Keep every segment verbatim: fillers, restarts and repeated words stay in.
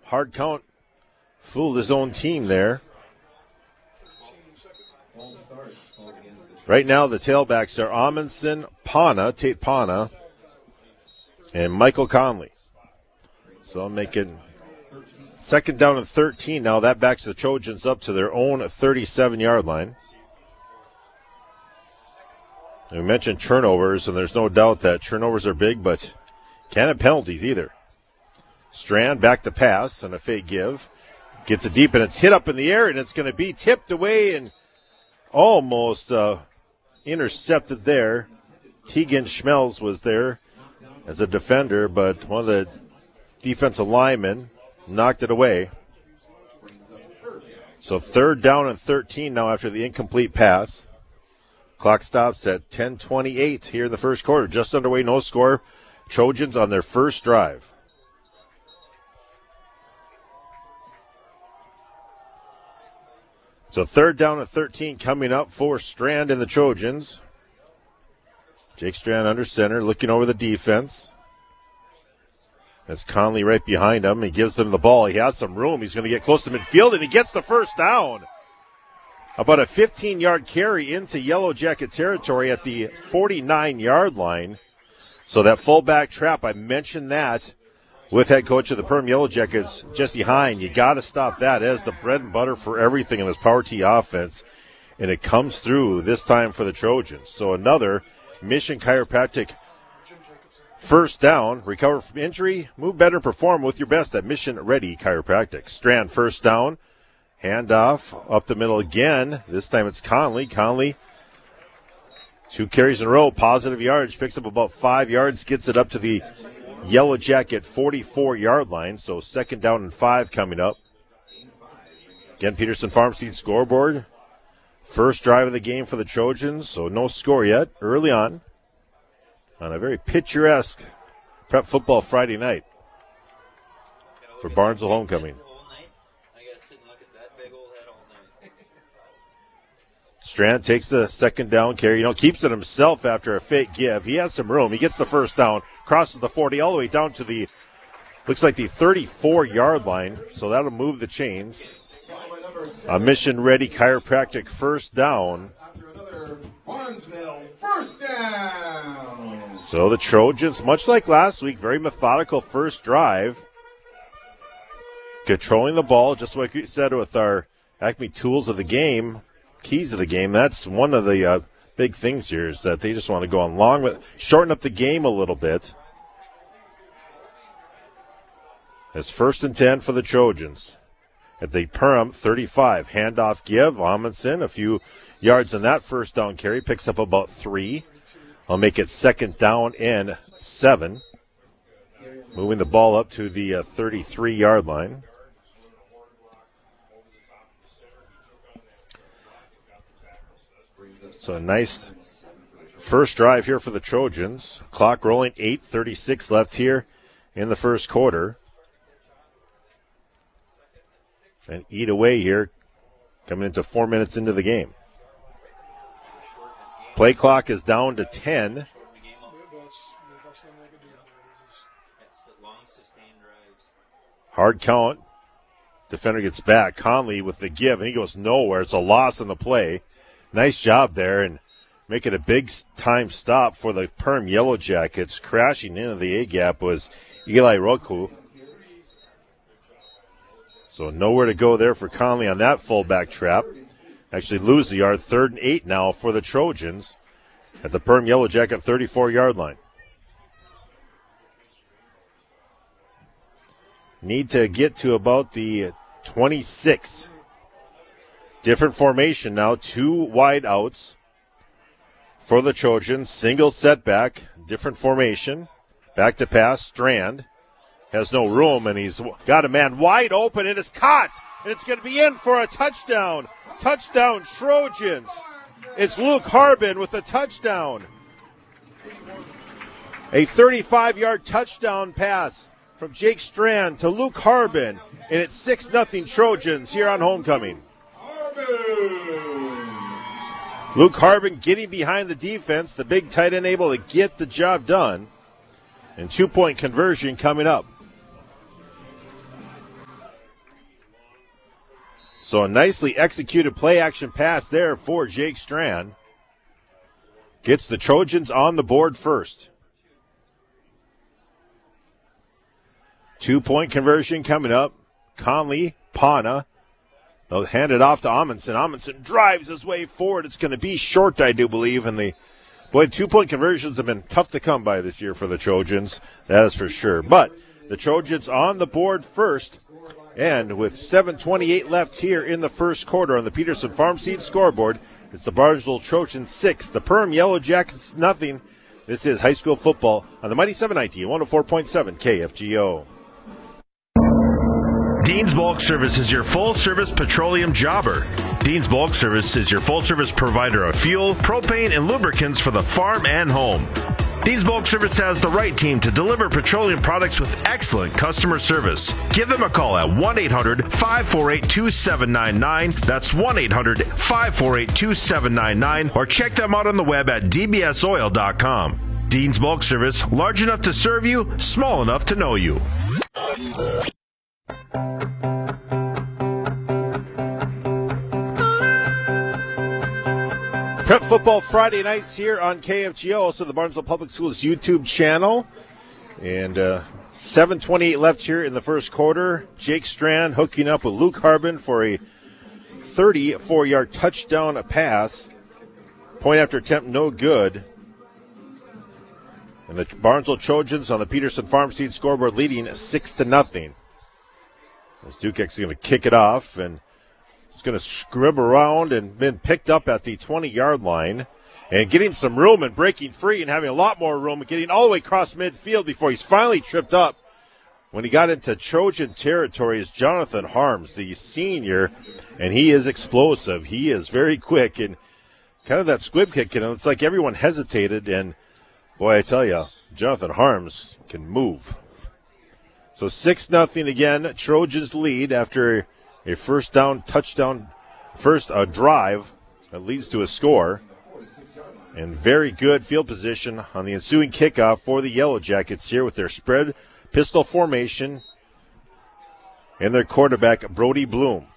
hard count. Fooled his own team there. Right now, the tailbacks are Amundsen, Pana, Tate Pana, and Michael Conley. So I'm making second down and thirteen now. That backs the Trojans up to their own thirty-seven-yard line. And we mentioned turnovers, and there's no doubt that turnovers are big, but can't have penalties either. Strand back to pass and a fake give. Gets it deep, and it's hit up in the air, and it's going to be tipped away and almost uh, intercepted there. Tegan Schmelz was there as a defender, but one of the defensive linemen knocked it away. So third down and thirteen now after the incomplete pass. Clock stops at ten twenty-eight here in the first quarter. Just underway, no score. Trojans on their first drive. So third down and thirteen coming up for Strand and the Trojans. Jake Strand under center, looking over the defense. That's Conley right behind him. He gives them the ball. He has some room. He's going to get close to midfield, and he gets the first down. About a fifteen-yard carry into Yellow Jacket territory at the forty-nine-yard line. So that fullback trap, I mentioned that with head coach of the Perm Yellow Jackets, Jesse Hine. You got to stop that as the bread and butter for everything in this power T offense. And it comes through this time for the Trojans. So another Mission Chiropractic first down. Recover from injury, move better, and perform with your best at Mission Ready Chiropractic. Strand first down. Handoff up the middle again. This time it's Conley. Conley, two carries in a row, positive yards, picks up about five yards, gets it up to the Yellow Jacket forty-four-yard line. So second down and five coming up. Again, Peterson Farm Seed scoreboard. First drive of the game for the Trojans, so no score yet early on. On a very picturesque prep football Friday night for Barnesville Homecoming. Strand takes the second down carry, you know, keeps it himself after a fake give. He has some room. He gets the first down, crosses the forty all the way down to the, looks like the thirty-four-yard line. So that'll move the chains. A Mission Ready Chiropractic first down. First down. So the Trojans, much like last week, very methodical first drive. Controlling the ball, just like we said with our Acme tools of the game. Keys of the game. That's one of the uh, big things here is that they just want to go on long with, shorten up the game a little bit. It's first and ten for the Trojans at the Perham thirty-five. Handoff give. Amundsen a few yards on that first down carry. Picks up about three. I'll make it second down and seven. Moving the ball up to the uh, thirty-three-yard line. So a nice first drive here for the Trojans. Clock rolling, eight thirty-six left here in the first quarter. And eat away here, coming into four minutes into the game. Play clock is down to ten. Hard count. Defender gets back. Conley with the give, and he goes nowhere. It's a loss in the play. Nice job there, and making a big time stop for the Perm Yellow Jackets. Crashing into the A-gap was Eli Roku. So nowhere to go there for Conley on that fullback trap. Actually lose the yard. Third and eight now for the Trojans at the Perm Yellow Jacket thirty-four-yard line. Need to get to about the twenty-six. Different formation now, two wide outs for the Trojans. Single setback, different formation. Back to pass, Strand has no room, and he's got a man wide open, and it's caught, and it's going to be in for a touchdown. Touchdown, Trojans. It's Luke Harbin with a touchdown. A thirty-five-yard touchdown pass from Jake Strand to Luke Harbin, and it's six nothing Trojans here on Homecoming. Luke Harbin getting behind the defense, the big tight end able to get the job done. And two-point conversion coming up. So a nicely executed play action pass there for Jake Strand. Gets the Trojans on the board first. Two-point conversion coming up. Conley, Pana. They'll hand it off to Amundsen. Amundsen drives his way forward. It's going to be short, I do believe. And the boy, two-point conversions have been tough to come by this year for the Trojans. That is for sure. But the Trojans on the board first. And with seven twenty-eight left here in the first quarter on the Peterson Farm Seed scoreboard, it's the Barnesville Trojans six, the Perham Yellow Jackets nothing. This is high school football on the Mighty seven ninety, one oh four point seven K F G O. Dean's Bulk Service is your full-service petroleum jobber. Dean's Bulk Service is your full-service provider of fuel, propane, and lubricants for the farm and home. Dean's Bulk Service has the right team to deliver petroleum products with excellent customer service. Give them a call at one eight hundred, five four eight, two seven nine nine. That's one eight hundred, five four eight, two seven nine nine. Or check them out on the web at d b s oil dot com. Dean's Bulk Service, large enough to serve you, small enough to know you. Prep Football Friday nights here on K F G O, also the Barnesville Public Schools YouTube channel. And uh, seven twenty-eight left here in the first quarter. Jake Strand hooking up with Luke Harbin for a thirty-four-yard touchdown pass. Point after attempt, no good. And the Barnesville Trojans on the Peterson Farm Seed scoreboard leading six to nothing. As Dukek's going to kick it off, and it's going to scrib around and been picked up at the twenty-yard line. And getting some room and breaking free and having a lot more room and getting all the way across midfield before he's finally tripped up. When he got into Trojan territory is Jonathan Harms, the senior, and he is explosive. He is very quick and kind of that squib kick. And it's like everyone hesitated, and boy, I tell you, Jonathan Harms can move. So six nothing again, Trojans lead after a first down touchdown, first uh, drive that leads to a score. And very good field position on the ensuing kickoff for the Yellow Jackets here with their spread pistol formation and their quarterback, Brody Bloom.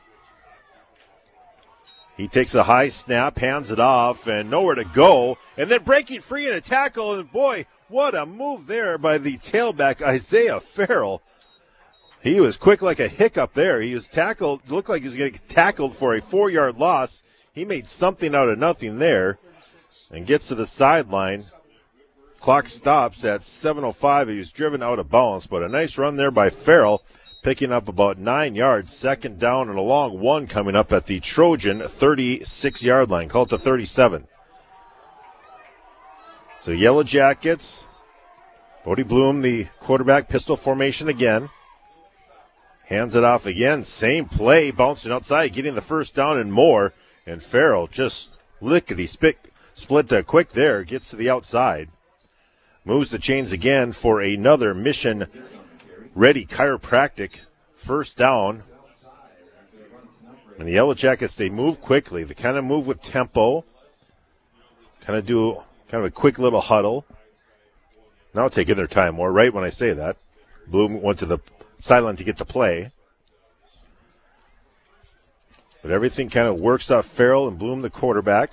He takes a high snap, hands it off, and nowhere to go. And then breaking free in a tackle, and boy, what a move there by the tailback, Isaiah Farrell. He was quick like a hiccup there. He was tackled, looked like he was getting tackled for a four-yard loss. He made something out of nothing there and gets to the sideline. Clock stops at seven oh five. He was driven out of bounds, but a nice run there by Farrell, picking up about nine yards. Second down and a long one coming up at the Trojan thirty-six-yard line. Call it to thirty-seven. So Yellow Jackets, Brody Bloom, the quarterback, pistol formation again. Hands it off again. Same play, bouncing outside, getting the first down and more. And Farrell just lickety spit. Split uh, quick there, gets to the outside. Moves the chains again for another mission-ready chiropractic first down. And the Yellow Jackets, they move quickly. They kind of move with tempo. Kind of do kind of a quick little huddle. Now taking their time more, right when I say that. Bloom went to the sideline to get to play. But everything kind of works off Farrell and Bloom, the quarterback.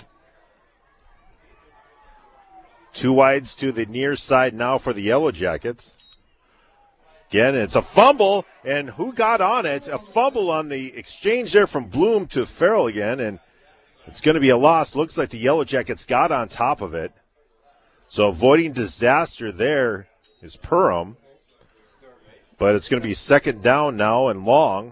Two wides to the near side now for the Yellow Jackets. Again, it's a fumble, and who got on it? A fumble on the exchange there from Bloom to Farrell again, and it's going to be a loss. Looks like the Yellow Jackets got on top of it. So avoiding disaster there is Perham. But it's going to be second down now and long.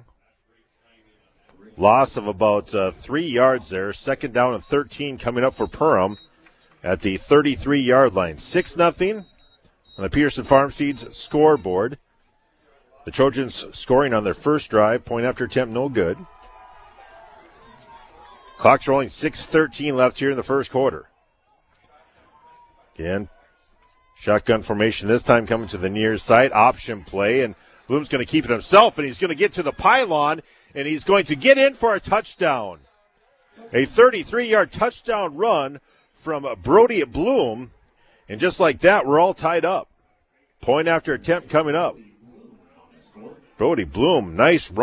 Loss of about uh, three yards there. Second down and thirteen coming up for Perham at the thirty-three-yard line. six nothing on the Peterson Farm Seeds scoreboard. The Trojans scoring on their first drive. Point after attempt, no good. Clock's rolling, six thirteen left here in the first quarter. Again, shotgun formation this time coming to the near side. Option play, and Bloom's going to keep it himself, and he's going to get to the pylon, and he's going to get in for a touchdown. A thirty-three-yard touchdown run from Brody Bloom, and just like that, we're all tied up. Point after attempt coming up. Brody Bloom, nice run.